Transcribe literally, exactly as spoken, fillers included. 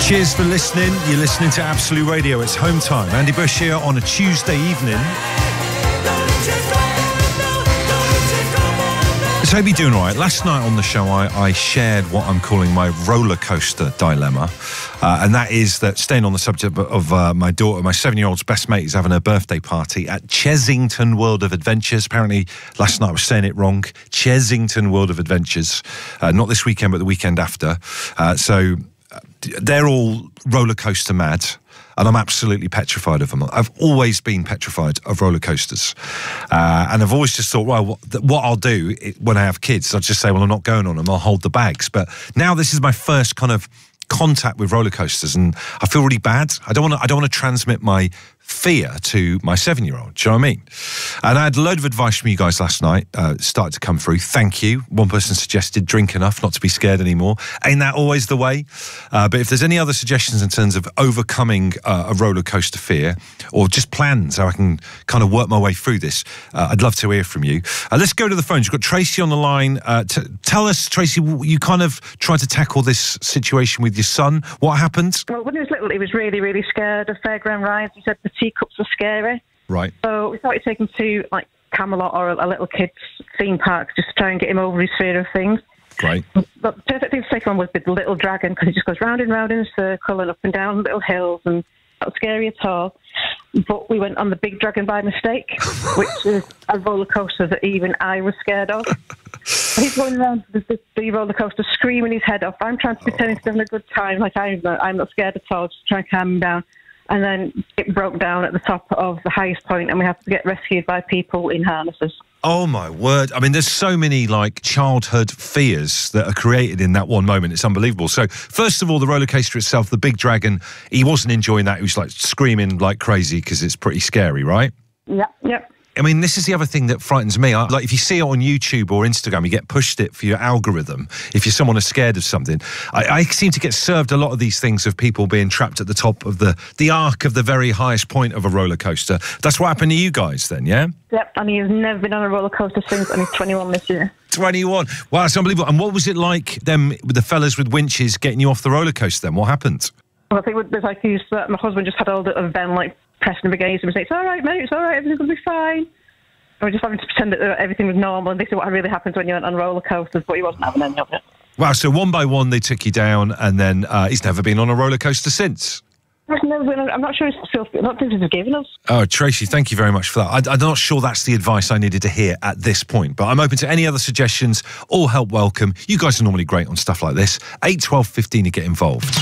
Cheers for listening. You're listening to Absolute Radio. It's home time. Andy Bush here on a Tuesday evening. So I hope you're doing all right. Last night on the show, I, I shared what I'm calling my roller coaster dilemma. Uh, and that is that, staying on the subject of uh, my daughter, my seven-year-old's best mate is having her birthday party at Chesington World of Adventures. Apparently, last night I was saying it wrong. Chesington World of Adventures. Uh, not this weekend, but the weekend after. Uh, so they're all roller coaster mad. And I'm absolutely petrified of them. I've always been petrified of roller coasters. Uh, and I've always just thought, well, what, what I'll do when I have kids, I'll just say, well, I'm not going on them. I'll hold the bags. But now this is my first kind of contact with roller coasters, and I feel really bad. I don't want to. I don't want to transmit my fear to my seven-year-old. Do you know what I mean? And I had a load of advice from you guys last night. Uh, started to come through. Thank you. One person suggested drink enough not to be scared anymore. Ain't that always the way? Uh, but if there's any other suggestions in terms of overcoming uh, a roller coaster fear, or just plans how I can kind of work my way through this, uh, I'd love to hear from you. Uh, let's go to the phones. We've got Tracy on the line. Uh, t- tell us, Tracy, you kind of tried to tackle this situation with your son. What happened? Well, when he was little, he was really, really scared of fairground rides. He said the teacups were scary. Right. So we started taking him to, like, Camelot or a, a little kid's theme park just to try and get him over his fear of things. Right. But the perfect thing to take him on was the little dragon, because he just goes round and round in a circle and up and down little hills, and not scary at all. But we went on the big dragon by mistake, which is a roller coaster that even I was scared of. He's going around the, the, the roller coaster screaming his head off. I'm trying to pretend he's having a good time, like I'm not, I'm not scared at all, just trying to calm him down. And then it broke down at the top of the highest point, and we had to get rescued by people in harnesses. Oh, my word. I mean, there's so many, like, childhood fears that are created in that one moment. It's unbelievable. So, first of all, the roller coaster itself, the big dragon, he wasn't enjoying that. He was, like, screaming like crazy because it's pretty scary, right? Yep, yep. I mean, this is the other thing that frightens me. I, like, if you see it on YouTube or Instagram, you get pushed it for your algorithm. If you're someone who's scared of something, I, I seem to get served a lot of these things of people being trapped at the top of the the arc of the very highest point of a roller coaster. That's what happened to you guys, then, yeah? Yep, and he has never been on a roller coaster since, and he's twenty-one this year. twenty-one. Wow, that's unbelievable. And what was it like, them with the fellas with winches getting you off the roller coaster? Then what happened? Well, I think it was like he's, uh, my husband just had all the Ben like pressing him against him and saying, "It's all right, mate. It's all right. Everything's gonna be fine." I was just having to pretend that everything was normal, and this is what really happens when you're on roller coasters, but he wasn't having any of it. Wow, so one by one they took you down, and then uh, he's never been on a roller coaster since? I've never been on, I'm not sure he's still, I don't think he's given us. Oh, Tracy, thank you very much for that. I, I'm not sure that's the advice I needed to hear at this point, but I'm open to any other suggestions. All help welcome. You guys are normally great on stuff like this. eight, twelve, fifteen to get involved.